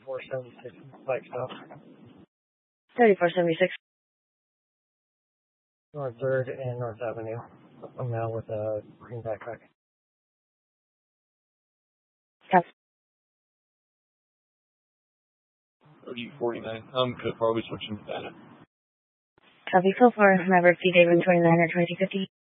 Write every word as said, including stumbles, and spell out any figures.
thirty-four seventy-six Flagstaff. thirty-four seventy-six. North third and North Avenue. I'm now with a green backpack. Copy. thirty forty-nine. I'm good. Probably switching to data. Copy. Full four. Maverick D. David twenty-nine or twenty-two fifty.